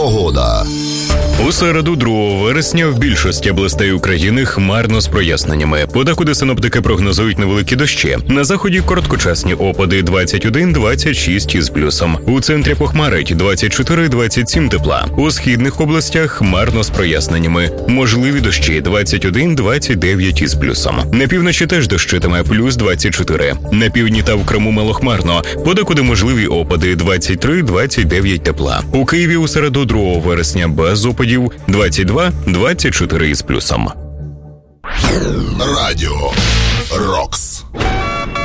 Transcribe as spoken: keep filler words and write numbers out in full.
Погода. У середу, другого вересня, в більшості областей України хмарно з проясненнями. Подекуди синоптики прогнозують невеликі дощі. На заході короткочасні опади двадцять один - двадцять шість із плюсом. У центрі похмарить двадцять чотири - двадцять сім тепла. У східних областях хмарно з проясненнями. Можливі дощі двадцять один - двадцять дев'ять із плюсом. На півночі теж дощитиме плюс двадцять чотири. На півдні та в Криму малохмарно. Подекуди можливі опади двадцять три - двадцять дев'ять тепла. У Києві у середу, другого вересня, без опадів двадцять два - двадцять чотири із плюсом. Радіо Рокс.